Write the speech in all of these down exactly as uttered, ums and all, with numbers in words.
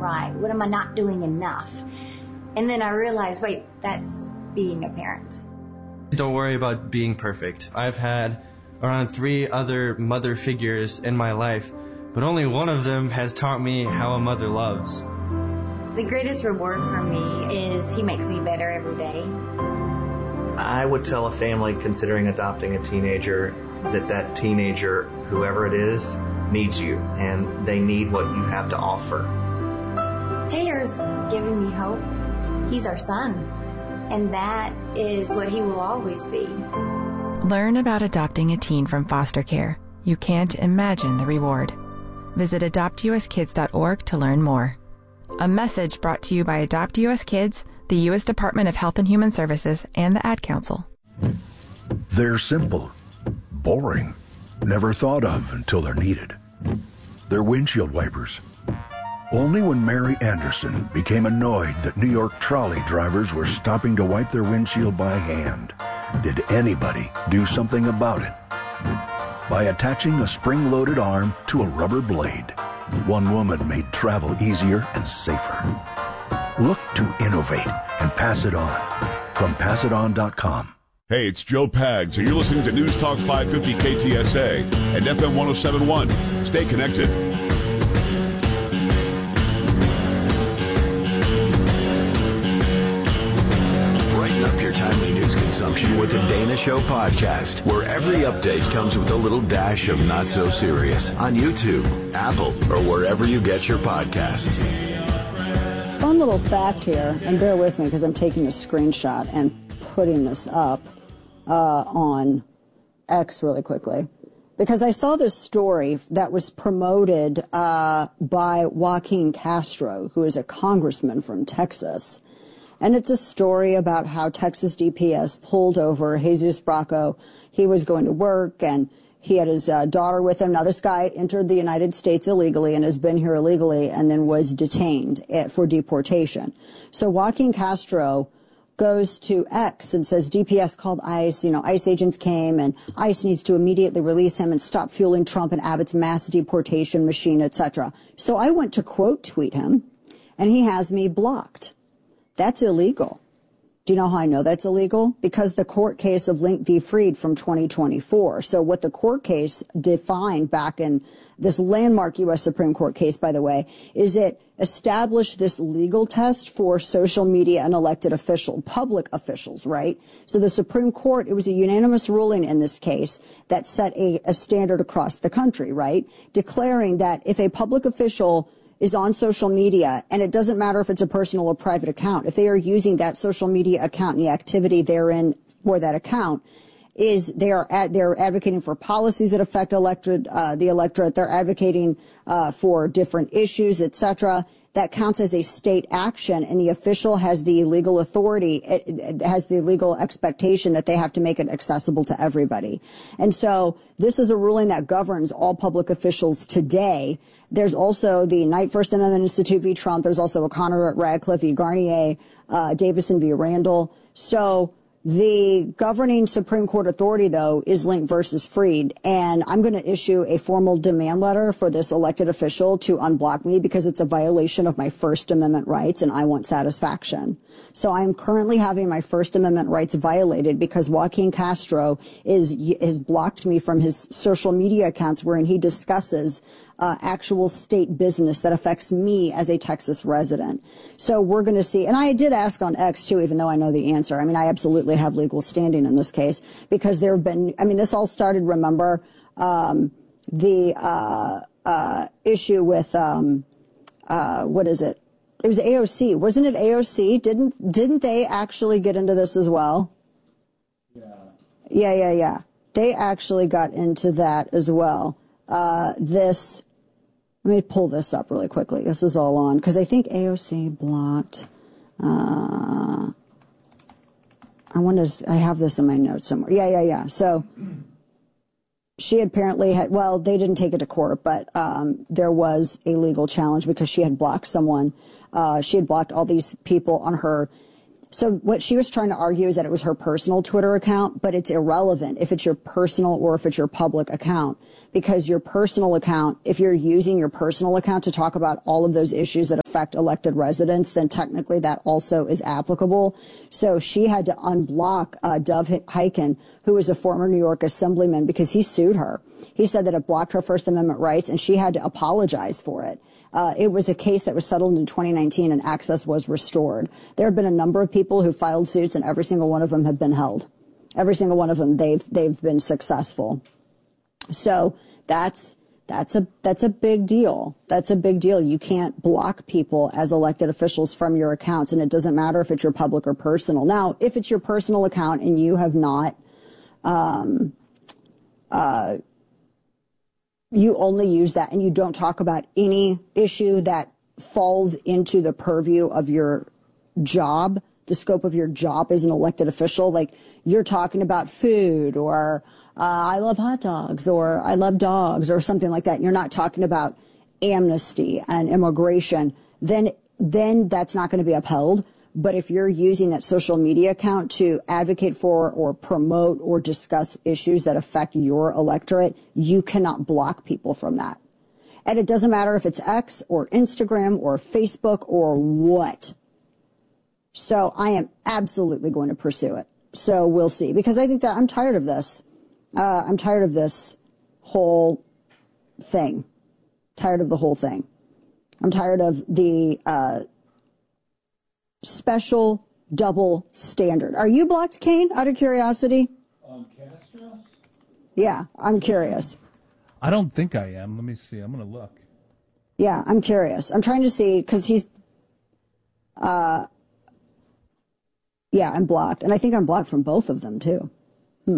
right? What am I not doing enough? And then I realized, wait, that's being a parent. Don't worry about being perfect. I've had around three other mother figures in my life, but only one of them has taught me how a mother loves. The greatest reward for me is he makes me better every day. I would tell a family considering adopting a teenager that that teenager, whoever it is, needs you, and they need what you have to offer. Taylor's giving me hope. He's our son, and that is what he will always be. Learn about adopting a teen from foster care. You can't imagine the reward. Visit adopt u s kids dot org to learn more. A message brought to you by Adopt U S Kids, the U S Department of Health and Human Services, and the Ad Council. They're simple, boring, never thought of until they're needed. They're windshield wipers. Only when Mary Anderson became annoyed that New York trolley drivers were stopping to wipe their windshield by hand did anybody do something about it. By attaching a spring-loaded arm to a rubber blade, one woman made travel easier and safer. Look to innovate and pass it on. From pass it on dot com. Hey, it's Joe Pags, and you're listening to News Talk five fifty K T S A and F M one oh seven point one. Stay connected. Brighten up your timely news consumption with the Dana Show podcast, where every update comes with a little dash of not so serious on YouTube, Apple, or wherever you get your podcasts. Fun little fact here, and bear with me because I'm taking a screenshot and putting this up uh, on X really quickly, because I saw this story that was promoted uh, by Joaquin Castro, who is a congressman from Texas. And it's a story about how Texas D P S pulled over Jesus Bracco. He was going to work, and he had his uh, daughter with him. Now, this guy entered the United States illegally and has been here illegally and then was detained at, for deportation. So Joaquin Castro goes to X and says D P S called ICE. You know, ICE agents came, and ICE needs to immediately release him and stop fueling Trump and Abbott's mass deportation machine, et cetera. So I went to quote tweet him, and he has me blocked. That's illegal. Do you know how I know that's illegal? Because the court case of Link v. Freed from twenty twenty-four. So what the court case defined back in this landmark U S Supreme Court case, by the way, is it established this legal test for social media and elected official, public officials, right? So the Supreme Court, it was a unanimous ruling in this case that set a, a standard across the country, right? Declaring that if a public official is on social media, and it doesn't matter if it's a personal or private account, if they are using that social media account and the activity therein for that account, is they are ad, they're advocating for policies that affect electorate, uh, the electorate. They're advocating uh, for different issues, et cetera. That counts as a state action, and the official has the legal authority, it, it has the legal expectation that they have to make it accessible to everybody. And so this is a ruling that governs all public officials today. There's also the Knight First Amendment Institute v. Trump. There's also O'Connor at Radcliffe v. Garnier, uh, Davison v. Randall. So the governing Supreme Court authority, though, is Link versus Freed. And I'm going to issue a formal demand letter for this elected official to unblock me because it's a violation of my First Amendment rights, and I want satisfaction. So I'm currently having my First Amendment rights violated because Joaquin Castro is has blocked me from his social media accounts wherein he discusses Uh, actual state business that affects me as a Texas resident. So we're going to see, and I did ask on X too, even though I know the answer. I mean, I absolutely have legal standing in this case because there have been, I mean, this all started, remember, um, the uh, uh, issue with, um, uh, what is it? It was A O C. Wasn't it A O C? Didn't, didn't they actually get into this as well? Yeah. Yeah, yeah, yeah. They actually got into that as well. Uh, this, let me pull this up really quickly. This is all on, because I think A O C blocked, uh, I want to, I have this in my notes somewhere. Yeah, yeah, yeah. So she apparently had, well, they didn't take it to court, but, um, there was a legal challenge because she had blocked someone. Uh, she had blocked all these people on her So what she was trying to argue is that it was her personal Twitter account, but it's irrelevant if it's your personal or if it's your public account, because your personal account, if you're using your personal account to talk about all of those issues that affect elected residents, then technically that also is applicable. So she had to unblock uh, Dov Hikind, who was a former New York assemblyman, because he sued her. He said that it blocked her First Amendment rights, and she had to apologize for it. Uh, it was a case that was settled in twenty nineteen, and access was restored. There have been a number of people who filed suits, and every single one of them have been held. Every single one of them, they've they've been successful. So that's that's a that's a big deal. That's a big deal. You can't block people as elected officials from your accounts, and it doesn't matter if it's your public or personal. Now, if it's your personal account and you have not, um, uh. you only use that and you don't talk about any issue that falls into the purview of your job, the scope of your job as an elected official, like you're talking about food or uh, I love hot dogs or I love dogs or something like that, and you're not talking about amnesty and immigration, then then that's not going to be upheld. But if you're using that social media account to advocate for or promote or discuss issues that affect your electorate, you cannot block people from that. And it doesn't matter if it's X or Instagram or Facebook or what. So I am absolutely going to pursue it. So we'll see, because I think that I'm tired of this. Uh, I'm tired of this whole thing. Tired of the whole thing. I'm tired of the, uh, special double standard. Are you blocked, Kane, out of curiosity? On Castro? Yeah, I'm curious. I don't think I am. Let me see. I'm going to look. Yeah, I'm curious. I'm trying to see, because he's, uh, yeah, I'm blocked. And I think I'm blocked from both of them, too. Hmm.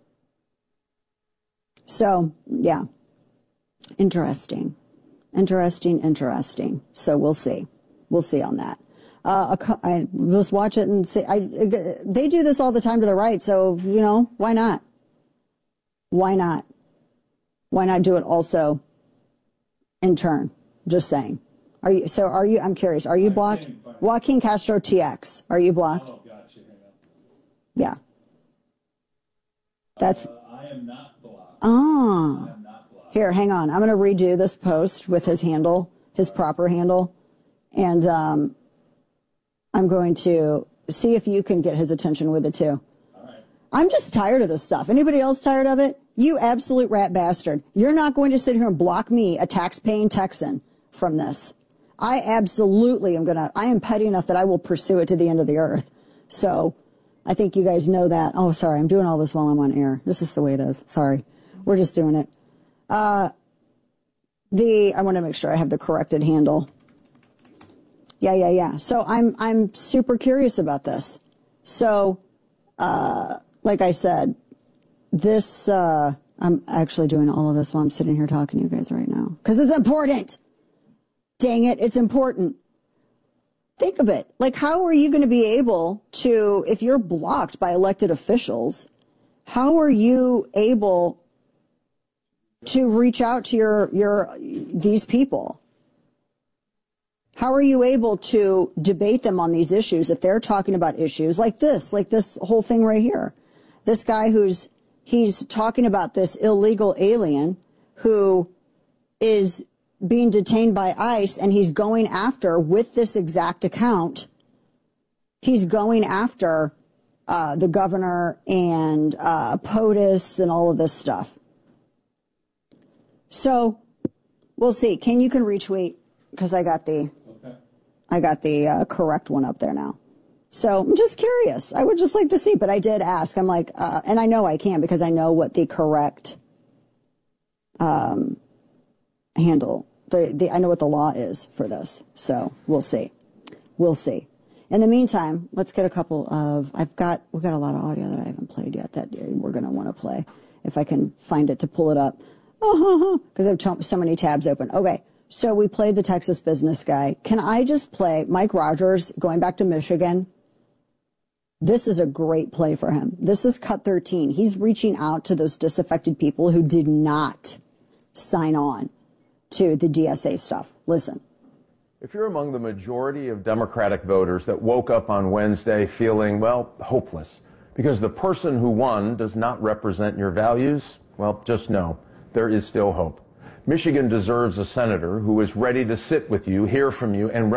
So, yeah. Interesting. Interesting, interesting. So we'll see. We'll see on that. Uh, I just watch it and say, I, they do this all the time to the right, so, you know, why not? Why not? Why not do it also in turn? Just saying. Are you, so are you, I'm curious, are you blocked? Joaquin Castro T X, are you blocked? Oh, gotcha. Yeah. That's. Uh, I am not blocked. Ah. I am not blocked. Here, hang on. I'm going to redo this post with his handle, his proper handle, and, um, I'm going to see if you can get his attention with it, too. All right. I'm just tired of this stuff. Anybody else tired of it? You absolute rat bastard. You're not going to sit here and block me, a tax-paying Texan, from this. I absolutely am going to, I am petty enough that I will pursue it to the end of the earth. So I think you guys know that. Oh, sorry, I'm doing all this while I'm on air. This is the way it is. Sorry. We're just doing it. Uh, the, I want to make sure I have the corrected handle. Yeah, yeah, yeah. So I'm I'm super curious about this. So, uh, like I said, this, uh, I'm actually doing all of this while I'm sitting here talking to you guys right now. Because it's important. Dang it, it's important. Think of it. Like, how are you going to be able to, if you're blocked by elected officials, how are you able to reach out to your, your, these people? How are you able to debate them on these issues if they're talking about issues like this, like this whole thing right here? This guy who's, he's talking about this illegal alien who is being detained by ICE, and he's going after, with this exact account, he's going after uh, the governor and uh, POTUS and all of this stuff. So we'll see. Ken, you can retweet, because I got the... I got the uh, correct one up there now. So I'm just curious. I would just like to see, but I did ask. I'm like, uh, and I know I can because I know what the correct um, handle, the, the, I know what the law is for this. So we'll see. We'll see. In the meantime, let's get a couple of, I've got, we've got a lot of audio that I haven't played yet that we're going to want to play. If I can find it to pull it up. Oh, because I have so many tabs open. Okay. So we played the Texas business guy. Can I just play Mike Rogers going back to Michigan? This is a great play for him. This is cut thirteen. He's reaching out to those disaffected people who did not sign on to the D S A stuff. Listen. If you're among the majority of Democratic voters that woke up on Wednesday feeling, well, hopeless, because the person who won does not represent your values, well, just know there is still hope. Michigan deserves a senator who is ready to sit with you, hear from you, and